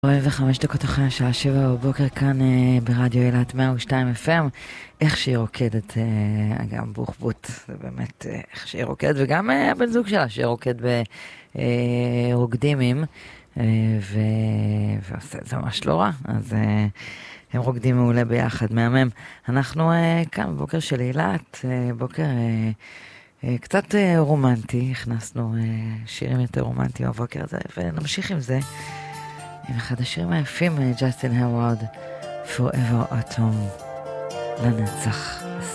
5 דקות אחרי השעה 7 בבוקר כאן ברדיו אילת 102 FM. איך שהיא רוקדת, גם בוחבוט, זה באמת איך שהיא רוקדת, וגם הבן זוג שלה שרוקד ברוקדימים, ועושה את זה ממש לא רע, אז הם רוקדים מעולה ביחד, מהמם. אנחנו כאן בבוקר של אילת, בוקר קצת רומנטי, הכנסנו שירים יותר רומנטיים בבוקר הזה, ונמשיך עם זה. עם אחד השירים היפים, ג'סטין הווארד, Forever Autumn, לנצח.